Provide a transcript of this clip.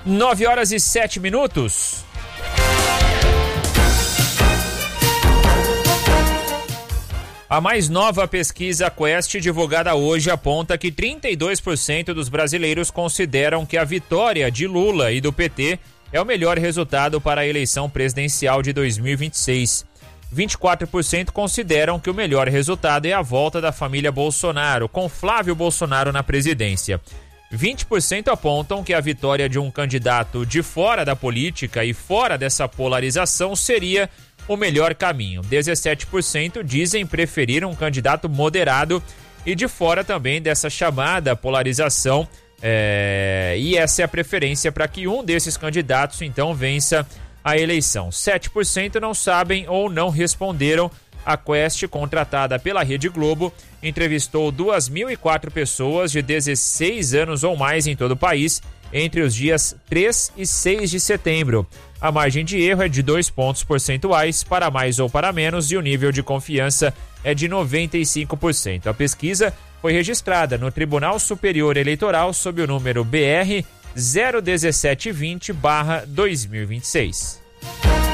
9h07. A mais nova pesquisa Quest, divulgada hoje, aponta que 32% dos brasileiros consideram que a vitória de Lula e do PT é o melhor resultado para a eleição presidencial de 2026. 24% consideram que o melhor resultado é a volta da família Bolsonaro, com Flávio Bolsonaro na presidência. 20% apontam que a vitória de um candidato de fora da política e fora dessa polarização seria o melhor caminho. 17% dizem preferir um candidato moderado e de fora também dessa chamada polarização. E essa é a preferência para que um desses candidatos então vença a eleição. 7% não sabem ou não responderam. A Quest, contratada pela Rede Globo, entrevistou 2.004 pessoas de 16 anos ou mais em todo o país entre os dias 3 e 6 de setembro. A margem de erro é de 2 pontos percentuais para mais ou para menos e o nível de confiança é de 95%. A pesquisa foi registrada no Tribunal Superior Eleitoral sob o número BR 01720/2026.